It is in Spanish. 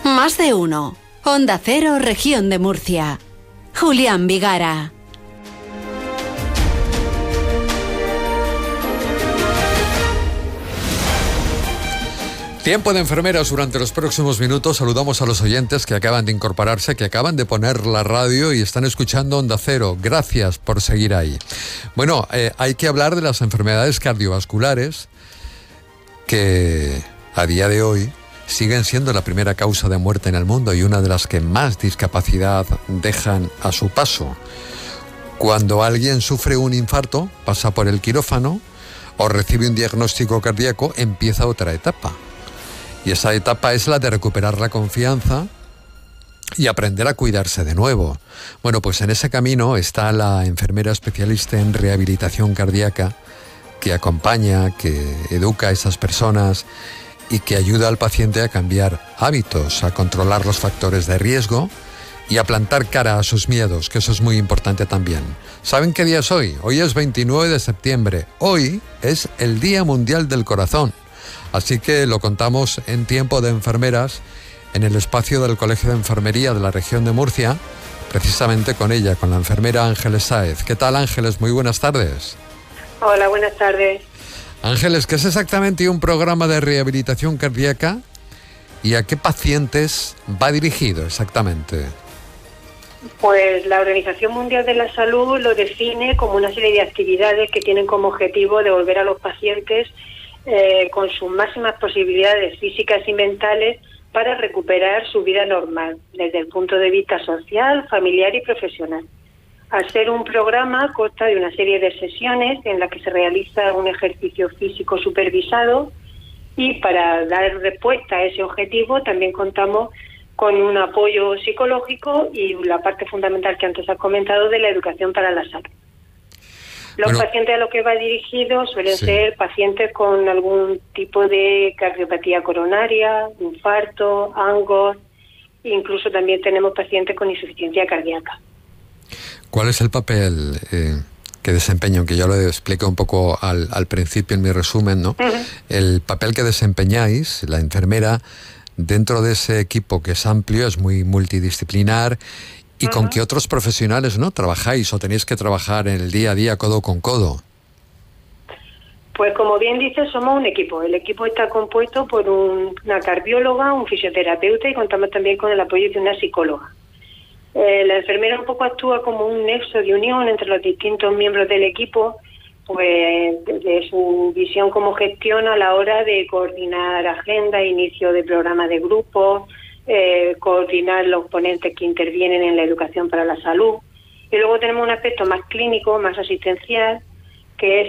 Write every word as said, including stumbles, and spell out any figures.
Más de uno. Onda Cero, Región de Murcia. Julián Vigara. Tiempo de enfermeras durante los próximos minutos. Saludamos a los oyentes que acaban de incorporarse, que acaban de poner la radio y están escuchando Onda Cero. Gracias por seguir ahí. Bueno, eh, hay que hablar de las enfermedades cardiovasculares que a día de hoy siguen siendo la primera causa de muerte en el mundo y una de las que más discapacidad dejan a su paso. Cuando alguien sufre un infarto, pasa por el quirófano o recibe un diagnóstico cardíaco, empieza otra etapa. Y esa etapa es la de recuperar la confianza y aprender a cuidarse de nuevo. Bueno, pues en ese camino está la enfermera especialista en rehabilitación cardíaca que acompaña, que educa a esas personas y que ayuda al paciente a cambiar hábitos, a controlar los factores de riesgo y a plantar cara a sus miedos, que eso es muy importante también. ¿Saben qué día es hoy? Hoy es veintinueve de septiembre. Hoy es el Día Mundial del Corazón. Así que lo contamos en Tiempo de Enfermeras, en el espacio del Colegio de Enfermería de la Región de Murcia, precisamente con ella, con la enfermera Ángeles Sáez. ¿Qué tal, Ángeles? Muy buenas tardes. Hola, buenas tardes. Ángeles, ¿qué es exactamente un programa de rehabilitación cardíaca y a qué pacientes va dirigido exactamente? Pues la Organización Mundial de la Salud lo define como una serie de actividades que tienen como objetivo devolver a los pacientes Eh, con sus máximas posibilidades físicas y mentales para recuperar su vida normal, desde el punto de vista social, familiar y profesional. Al ser un programa, consta de una serie de sesiones en las que se realiza un ejercicio físico supervisado y para dar respuesta a ese objetivo también contamos con un apoyo psicológico y la parte fundamental que antes has comentado de la educación para la salud. Los bueno, pacientes a los que va dirigido suelen sí. ser pacientes con algún tipo de cardiopatía coronaria, infarto, angos, incluso también tenemos pacientes con insuficiencia cardíaca. ¿Cuál es el papel eh, que desempeña, aunque yo lo expliqué un poco al, al principio en mi resumen, ¿no? Uh-huh. El papel que desempeñáis, la enfermera, dentro de ese equipo que es amplio, es muy multidisciplinar. ¿Y uh-huh. con qué otros profesionales no trabajáis o tenéis que trabajar en el día a día codo con codo? Pues como bien dices, somos un equipo. El equipo está compuesto por un, una cardióloga, un fisioterapeuta y contamos también con el apoyo de una psicóloga. Eh, la enfermera un poco actúa como un nexo de unión entre los distintos miembros del equipo, pues desde su visión como gestión a la hora de coordinar agenda, inicio de programas de grupos, Eh, coordinar los ponentes que intervienen en la educación para la salud. Y luego tenemos un aspecto más clínico, más asistencial, que es